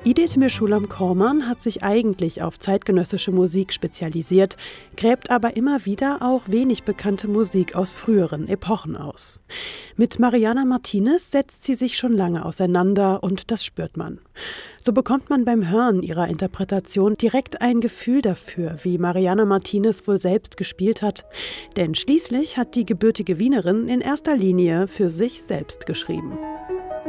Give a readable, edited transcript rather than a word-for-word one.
Idetmir Schulam-Korman hat sich eigentlich auf zeitgenössische Musik spezialisiert, gräbt aber immer wieder auch wenig bekannte Musik aus früheren Epochen aus. Mit Mariana Martinez setzt sie sich schon lange auseinander und das spürt man. So bekommt man beim Hören ihrer Interpretation direkt ein Gefühl dafür, wie Mariana Martinez wohl selbst gespielt hat. Denn schließlich hat die gebürtige Wienerin in erster Linie für sich selbst geschrieben.